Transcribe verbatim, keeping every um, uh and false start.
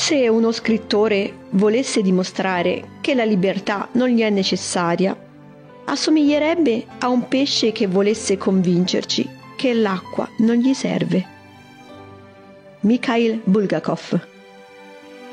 Se uno scrittore volesse dimostrare che la libertà non gli è necessaria, assomiglierebbe a un pesce che volesse convincerci che l'acqua non gli serve. Mikhail Bulgakov.